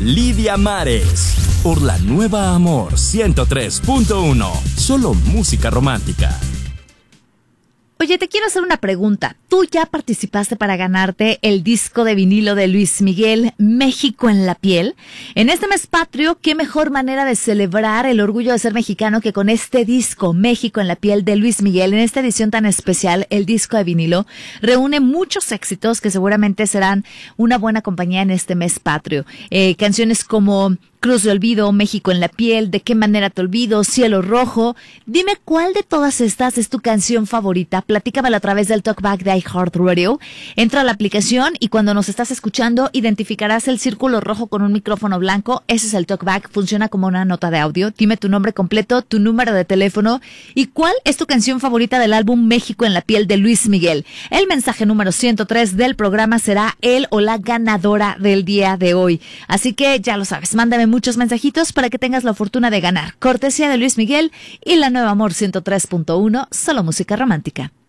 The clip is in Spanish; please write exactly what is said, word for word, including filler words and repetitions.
Lidia Mares, por la nueva Amor ciento tres punto uno. Solo música romántica. Oye, te quiero hacer una pregunta. ¿Tú ya participaste para ganarte el disco de vinilo de Luis Miguel, México en la piel? En este mes patrio, qué mejor manera de celebrar el orgullo de ser mexicano que con este disco, México en la piel de Luis Miguel. En esta edición tan especial, el disco de vinilo reúne muchos éxitos que seguramente serán una buena compañía en este mes patrio. Eh, canciones como Cruz de Olvido, México en la piel, De qué manera te olvido, Cielo Rojo. Dime cuál de todas estas es tu canción favorita. Platícamela a través del Talkback de iHeartRadio. Entra a la aplicación y cuando nos estás escuchando identificarás el círculo rojo con un micrófono blanco. Ese es el Talkback, funciona como una nota de audio. Dime tu nombre completo, tu número de teléfono y cuál es tu canción favorita del álbum México en la piel de Luis Miguel. El mensaje número ciento tres del programa será el o la ganadora del día de hoy. Así que ya lo sabes, mándame muchos mensajitos para que tengas la fortuna de ganar. Cortesía de Luis Miguel y la nueva Amor ciento tres punto uno, solo música romántica.